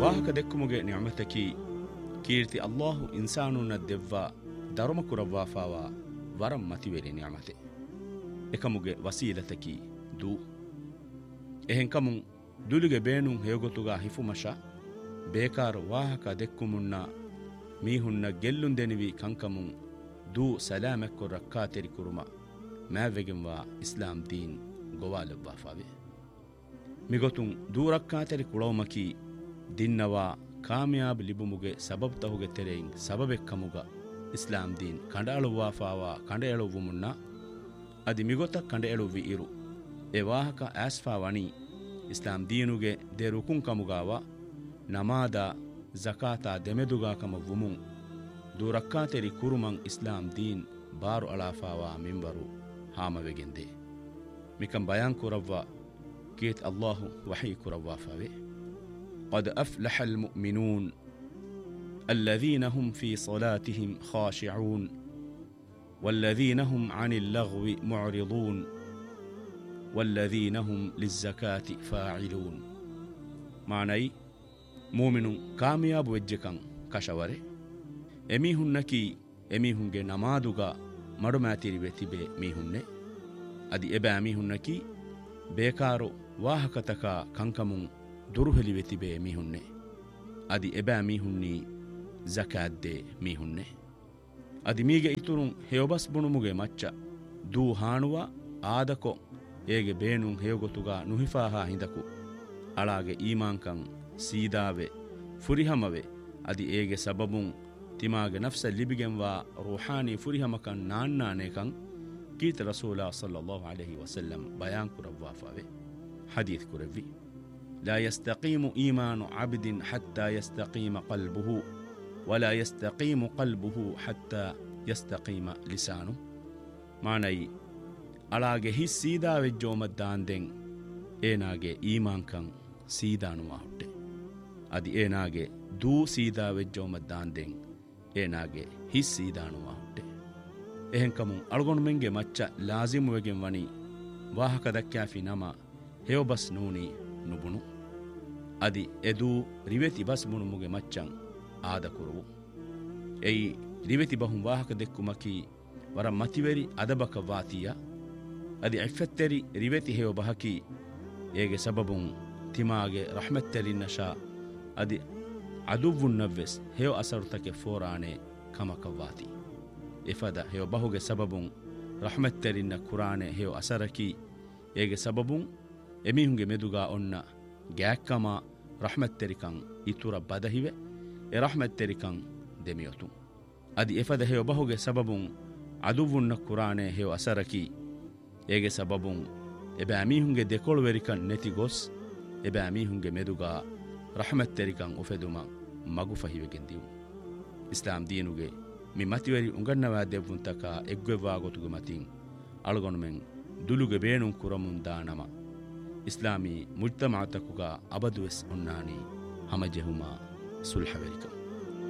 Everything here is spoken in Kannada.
ವಾಹಕ ದೆಕ್ಕುಮುಗೆ ನಿಅಮತಕಿ ಕೀರ್ತಿ ಅಲ್ಲಾಹು ಇನ್ಸಾನುನ್ನ ದೆವ್ವ ದರುಮ ಕುರವ್ವಾಫಾವ ವರಂ ಮತಿವೆರಿ ನಿಅಮತೆ ಎಕಮುಗೆ ವಸೀಲತಕಿ ದೂ ಎಹೆಂಕಮುಂ ದುಲುಗೆ ಬೇನುಂ ಹೇಗೊತುಗ ಹಿಫುಮಶ ಬೇಕಾರು ವಾಹಕ ದೆಕ್ಕುಮುನ್ನ ಮೀಹುನ್ನ ಗೆಲ್ಲುಂದೆನಿವಿ ಕಂಕಮುಂ ದೂ ಸಲಾಮೆಕ್ಕು ರಕ್ಕಾತೆರಿ ಕುರುಮ ಮ್ಯಾವೆಗೆಂವಾ ಇಸ್ಲಾಂ ದೀನ್ ಗೊವಾಲವ್ವಾಫಾವೆ ಮಿಗೊತುಂ ದೂ ರಕ್ಕಾತೆರಿ ಕುಳವಮಕಿ ದಿನ್ನವಾ ಕಾಮಯಾಬ್ ಲಿಬುಮುಗೆ ಸಬಬ್ ತಹುಗೆ ತೆರೆಯಿಂ ಸಬಬೆಕ್ಕಮುಗ ಇಸ್ಲಾಂ ದೀನ್ ಕಂಡಾಳುವಾಫಾವ ಕಂಡೆಯಳುವು ಮುನ್ನ ಅದಿ ಮಿಗೊತ ಕಂಡೆಯಳುವಿ ಇರು ಎ ವಾಹಕ ಆಸ್ಫಾ ವಣಿ ಇಸ್ಲಾಂ ದೀನುಗೆ ದೆ ರುಕುಂ ಕಮುಗಾವ ನಮಾದ ಜಕಾತ ದೆಮೆದುಗಾಕಮ ವುಮುಂ ದೂರಕ್ಕಾತೆರಿ ಕುರುಮಂ ಇಸ್ಲಾಂ ದೀನ್ ಬಾರು ಅಳಾಫಾವ ಮಿಂಬರು ಹಾಮವೆಗೆಂದೆ ಮಿಕಂ ಬಯಾನ್ ಕುರವ್ವ ಕೀತ್ ಅಲ್ಲಾಹು ವಹಿ ಕುರವ್ವಾಫಾವೆ قد أفلح المؤمنون الذين هم في صلاتهم خاشعون والذين هم عن اللغو معرضون والذين هم للزكاة فاعلون معني مؤمن كامياب وجهكم كشوره ಎಮೀಹುನ್ನಕಿ ಎಮೀಹುಂಗೆ ನಮಾದುಗ ಮಡುಮಾತಿರಿವೆ ತಿಬೆ ಮೀಹುನ್ನೆ ಅದಿ ಎಬೆ ಅಮೀಹುನ್ನಕಿ ಬೇಕಾರು ವಾಹಕತಕ ಕಂಕಮುಂ ದುರುಹಲಿವೆ ತಿಬೆ ಮೀಹುನ್ನೆ ಅದಿ ಎಬೆ ಅಮೀಹುನ್ನಿ ಜಕಾದ್ದೆ ಮೀಹುನ್ನೆ ಅದಿ ಮೀಗೆ ಇತುರುಂ ಹೇವಬಸ್ ಬುಣುಮುಗೆ ಮಚ್ಚ ದೂ ಹಾಣುವ ಆದಕೊ ಏಗೆ ಬೇಣುಂ ಹೇವಗೊತುಗ ನುಹಿಫಾಹ ಹಿಂದಕು ಅಳಾಗೆ ಈಮಾಂಕಂ ಸೀದಾವೆ ಫುರಿಹಮವೆ ಅದಿ ಏಗೆ ಸಬಬುಂ ತಿಮಾಗೆ ನಫ್ಸ ಲಿಬಿಗೆಂವಾ ರೂಹಾನಿ ಫುರಿಹಮಕನ್ ನಾನ್ನಾನೇಕಂ ಕೀತ ರಸೂಲ ಸಲ್ಲಲ್ಲಾಹು ಅಲೈಹಿ ವಸಲ್ಲಂ ಬಯಾನ್ ಕುರವ್ವಾಫಾವೆ ಹದೀತ್ ಕುರವ್ವಿ ಲಾ ಯಸ್ತಕೀಮು ಈಮಾನು ಅಬ್ದಿನ್ ಹತ್ತಾ ಯಸ್ತಕೀಮ ಕಲ್ಬುಹು ವಲಾ ಯಸ್ತಕೀಮು ಕಲ್ಬುಹು ಹತ್ತಾ ಯಸ್ತಕೀಮ ಲಿಸಾನು ಮಾನೈ ಅಳಾಗೆ ಹಿಸ್ ಸೀದಾವೆಜ್ಜೋಮದ್ದಾಂದೆಂ ಏನಾಗೆ ಈಮಾಂಕಂ ಸೀದಾನುವಾ ಹುಟ್ಟೆ ಅದಿ ಏನಾಗೆ ದೂ ಸೀದಾವೆಜ್ಜೋಮದ್ದಾಂದೆಂ ಏನಾಗೆ ಹಿಸ್ ಸೀದಾನುವಾ ಹುಟ್ಟೆ ಎಹೆಂಕಮು ಅಳಗೊಂಡು ಮೆಂಗೆ ಮಚ್ಚ ಲಾಜಿಮುವೆಗೆಂ ವಣಿ ವಾಹಕ ದಕ್ಯಾಫಿ ನಮ ಹೇವಬಸ್ ನೂನಿ ನುಬುಣು ಅದಿ ಎದೂ ರಿವೆತಿ ಬಸ್ ಮುಣುಮುಗೆ ಮಚ್ಚಂ ಆದ ಕುರುವು ಎಯಿ ರಿವೆತಿ ಬಹುಂ ವಾಹಕ ದೆಕ್ಕುಮಕಿ ವರ ಮತಿವೆರಿ ಅದಬಕ ವಾತಿಯ ಅದಿ ಇಫ್ಫೆತ್ತೆರಿ ರಿವೆತಿ ಹೇವ ಬಹಕಿ ಏಗೆ ಸಬಬುಂ ತಿಮಾಗೆ ರಹ್ಮತ್ತೆಲಿನ್ನಶಾ ಅದಿ ಅದುವುನ್ನವ್ವೆಸ್ ಹೇವ ಅಸರುತಕೆ ಫೋರಾಣೆ ಕಮಕವಾತಿ ಇಫದ ಹೇವ ಬಹುಗೆ ಸಬಬುಂ ರಹ್ಮತ್ತೆಲಿನ್ನ ಕುರಾಣೆ ಹೇವ ಅಸರಕಿ ಏಗೆ ಸಬಬುಂ ಎಮಿಹುಂಗೆ ಮೆದುಗಾ ಒನ್ನ ಗ್ಯಾಕ್ಕಮ ರಹ್ಮತ್ತೆರಿಕಂ ಇತುರ ಬದಹಿವೆ ಎ ರಹ್ಮತ್ತೆರಿಕಂ ದೆಮಿಯೊತು ಅದಿ ಎಫದ ಹೇವ ಬಹುಗೆ ಸಬಬುಂ ಅದುವುನ್ನ ಕುರಾಣೆ ಹೇವ ಅಸರಕಿ ಏಗೆ ಸಬಬುಂ ಎಬೆ ಅಮೀಹುಂಗೆ ದೆಕೊಳುವೆರಿಕನ್ ನೆತಿ ಗೊಸ್ ಎಬೆ ಅಮೀಹುಂಗೆ ಮೆದುಗಾ ರಹಮತ್ತೆರಿಕಂ ಉಫೆದುಮ ಮಗು ಫಹಿವೆಗೆಂದಿವು ಇಸ್ಲಾಂ ದೀನುಗೆ ಮಿ ಮತಿವರಿ ಉಂಗನ್ನವಾ ದೆವ್ವುಂತಕ ಎಗ್ವೆವ್ವಾ ಗೊತುಗೆ ಮತಿಂ ಅಳಗೊಣುಮೆಂ ದುಲುಗೆ ಬೇಣುಂ ಕುರಮುಂ ದಾನಮ ಇಸ್ಲಾಮಿ ಮುಜ್ತಮಾತಕುಗ ಅಬದುವೆಸ್ ಉನ್ನಾನಿ ಹಮಜೆಹುಮ ಸುಲ್ಹವೆರಿಕಂ